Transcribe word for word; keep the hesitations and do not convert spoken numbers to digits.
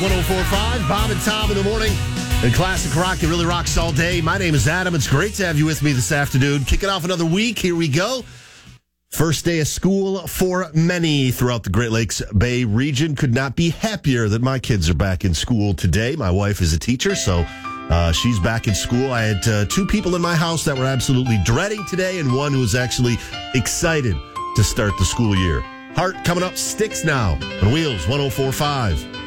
one oh four point five, Bob and Tom in the morning. And classic rock, it really rocks all day. My name is Adam. It's great to have you with me this afternoon. Kicking off another week. Here we go. First day of school for many throughout the Great Lakes Bay region. Could not be happier that my kids are back in school today. My wife is a teacher, so uh, she's back in school. I had uh, two people in my house that were absolutely dreading today, and one who was actually excited to start the school year. Heart coming up, Sticks now on Wheels one oh four point five.